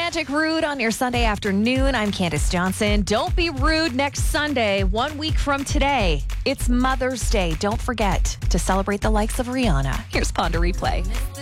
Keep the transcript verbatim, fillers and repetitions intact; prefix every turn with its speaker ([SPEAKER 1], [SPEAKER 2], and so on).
[SPEAKER 1] Romantic Rude on your Sunday afternoon. I'm Candace Johnson. Don't be rude next Sunday, one week from today. It's Mother's Day. Don't forget to celebrate the likes of Rihanna. Here's Ponder Replay.